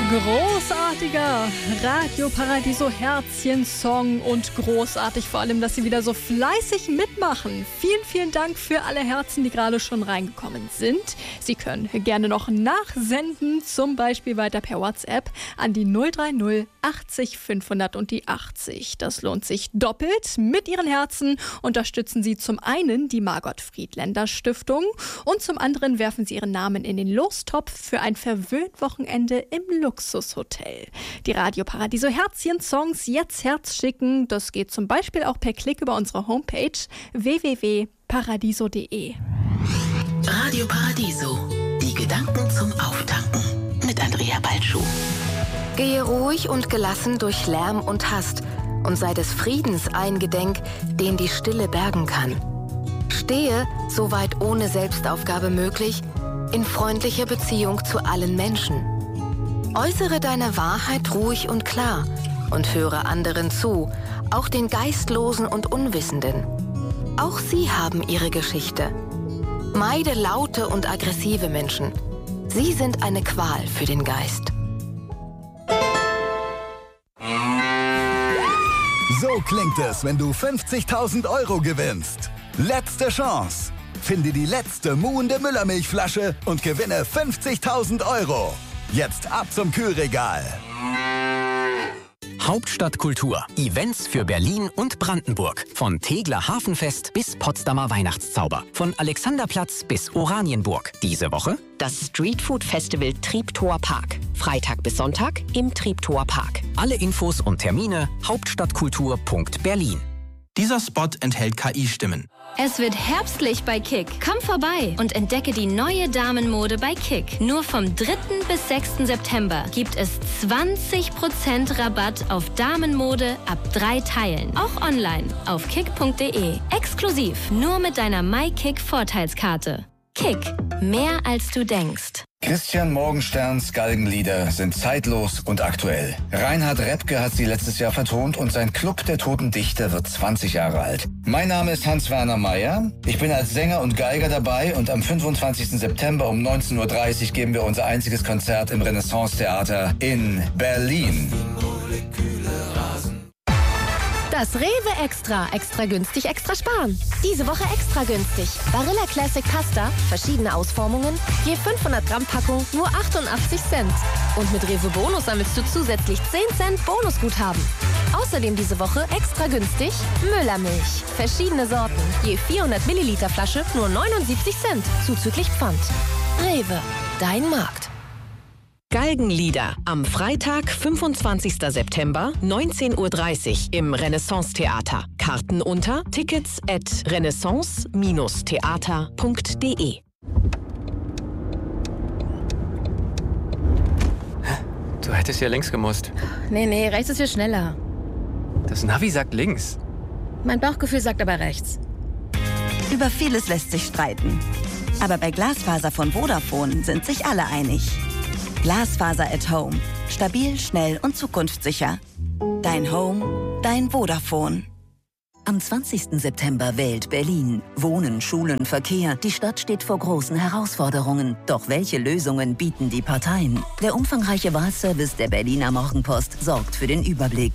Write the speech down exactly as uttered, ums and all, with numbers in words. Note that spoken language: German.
Großartiger Radio Paradiso Herzchen-Song und großartig vor allem, dass Sie wieder so fleißig mitmachen. Vielen, vielen Dank für alle Herzen, die gerade schon reingekommen sind. Sie können gerne noch nachsenden, zum Beispiel weiter per WhatsApp an die null drei null achtzig fünfhundert und die achtzig. Das lohnt sich doppelt. Mit Ihren Herzen unterstützen Sie zum einen die Margot Friedländer Stiftung und zum anderen werfen Sie Ihren Namen in den Lostopf für ein Verwöhnt-Wochenende im Luxushotel. Die Radio Paradiso Herzchen-Songs jetzt Herz schicken. Das geht zum Beispiel auch per Klick über unsere Homepage w w w punkt paradiso punkt d e. Radio Paradiso. Die Gedanken zum Auftanken. Mit Andrea Balschuh. Gehe ruhig und gelassen durch Lärm und Hast und sei des Friedens eingedenk, den die Stille bergen kann. Stehe, soweit ohne Selbstaufgabe möglich, in freundlicher Beziehung zu allen Menschen. Äußere deine Wahrheit ruhig und klar und höre anderen zu, auch den Geistlosen und Unwissenden. Auch sie haben ihre Geschichte. Meide laute und aggressive Menschen. Sie sind eine Qual für den Geist. So klingt es, wenn du fünfzigtausend Euro gewinnst. Letzte Chance. Finde die letzte muhende Müllermilchflasche und gewinne fünfzigtausend Euro. Jetzt ab zum Kühlregal. Hauptstadtkultur. Events für Berlin und Brandenburg. Von Tegeler Hafenfest bis Potsdamer Weihnachtszauber. Von Alexanderplatz bis Oranienburg. Diese Woche das Streetfood-Festival Treptower Park. Freitag bis Sonntag im Treptower Park. Alle Infos und Termine hauptstadtkultur punkt berlin. Dieser Spot enthält K I-Stimmen. Es wird herbstlich bei Kick. Komm vorbei und entdecke die neue Damenmode bei Kick. Nur vom dritten bis sechsten September gibt es zwanzig Prozent Rabatt auf Damenmode ab drei Teilen. Auch online auf kick punkt d e. Exklusiv nur mit deiner MyKick-Vorteilskarte. Kick. Mehr als du denkst. Christian Morgensterns Galgenlieder sind zeitlos und aktuell. Reinhard Repke hat sie letztes Jahr vertont und sein Club der Toten Dichter wird zwanzig Jahre alt. Mein Name ist Hans-Werner Meyer. Ich bin als Sänger und Geiger dabei und am fünfundzwanzigsten September um neunzehn Uhr dreißig geben wir unser einziges Konzert im Renaissance-Theater in Berlin. Das Rewe Extra. Extra günstig, extra sparen. Diese Woche extra günstig. Barilla Classic Pasta, verschiedene Ausformungen, je fünfhundert Gramm Packung, nur achtundachtzig Cent. Und mit Rewe Bonus sammelst du zusätzlich zehn Cent Bonusguthaben. Außerdem diese Woche extra günstig Müllermilch. Verschiedene Sorten, je vierhundert Milliliter Flasche, nur neunundsiebzig Cent, zuzüglich Pfand. Rewe, dein Markt. Galgenlieder am Freitag, fünfundzwanzigsten September, neunzehn Uhr dreißig im Renaissance-Theater. Karten unter tickets at renaissance Bindestrich theater punkt d e. Du hättest ja links gemusst. Nee, nee, rechts ist viel schneller. Das Navi sagt links. Mein Bauchgefühl sagt aber rechts. Über vieles lässt sich streiten. Aber bei Glasfaser von Vodafone sind sich alle einig. Glasfaser at Home. Stabil, schnell und zukunftssicher. Dein Home, dein Vodafone. Am zwanzigsten September wählt Berlin. Wohnen, Schulen, Verkehr. Die Stadt steht vor großen Herausforderungen. Doch welche Lösungen bieten die Parteien? Der umfangreiche Wahlservice der Berliner Morgenpost sorgt für den Überblick.